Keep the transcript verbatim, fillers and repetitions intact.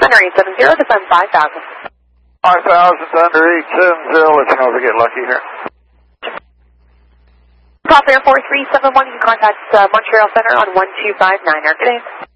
Under eight seven zero, descend five thousand. five thousand to under eight seven zero, let you know if we get lucky here. Top Air four three seven one, you can contact uh, Montreal Center on one two five nine. Good day.